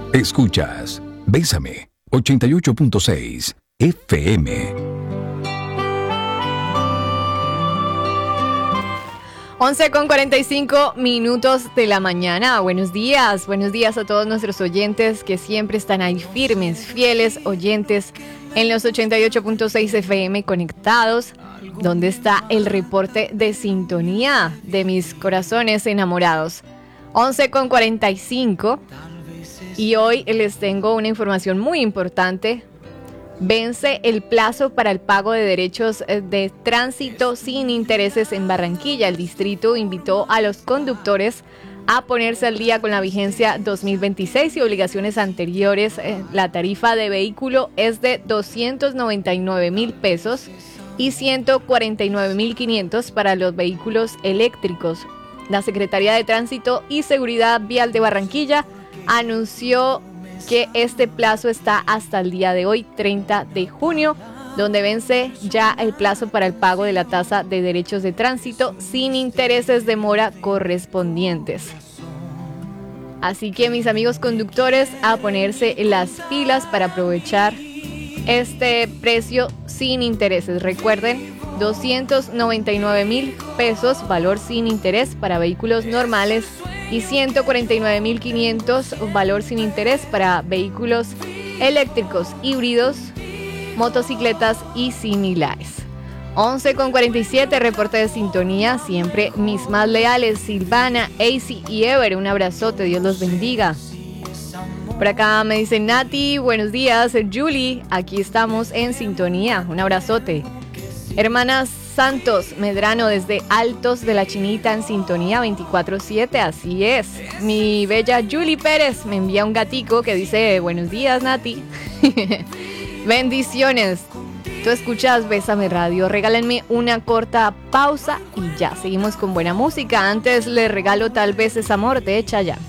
Escuchas Bésame 88.6 FM. 11:45 de la mañana. Buenos días a todos nuestros oyentes que siempre están ahí firmes, fieles oyentes en los 88.6 FM conectados. ¿Dónde está el reporte de sintonía de mis corazones enamorados? 11:45 y hoy les tengo una información muy importante. Vence el plazo para el pago de derechos de tránsito sin intereses en Barranquilla. El distrito invitó a los conductores a ponerse al día con la vigencia 2026 y obligaciones anteriores. La tarifa de vehículo es de 299.000 pesos y 149.500 para los vehículos eléctricos. La Secretaría de Tránsito y Seguridad Vial de Barranquilla anunció que este plazo está hasta el día de hoy, 30 de junio, donde vence ya el plazo para el pago de la tasa de derechos de tránsito sin intereses de mora correspondientes. Así que mis amigos conductores, a ponerse las pilas para aprovechar este precio sin intereses. Recuerden, 299.000 pesos, valor sin interés para vehículos normales, y 149.500 valor sin interés para vehículos eléctricos, híbridos, motocicletas y similares. 11:47, reporte de sintonía. Siempre mis más leales, Silvana, AC y Ever. Un abrazote, Dios los bendiga. Por acá me dice Nati, buenos días. Julie, aquí estamos en sintonía. Un abrazote. Hermanas Santos Medrano desde Altos de la Chinita en sintonía 24/7, así es. Mi bella Julie Pérez me envía un gatico que dice buenos días Nati. Bendiciones. Tú escuchas Bésame Radio. Regálenme una corta pausa y ya seguimos con buena música. Antes les regalo Tal vez es amor de Chayanne.